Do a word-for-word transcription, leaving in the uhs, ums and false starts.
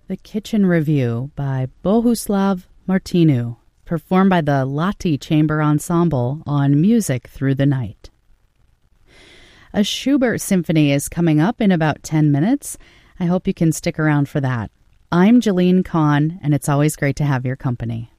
The Kitchen Review by Bohuslav Martinu, performed by the Lati Chamber Ensemble on Music Through the Night. A Schubert symphony is coming up in about ten minutes. I hope you can stick around for that. I'm Jalene Kahn, and it's always great to have your company.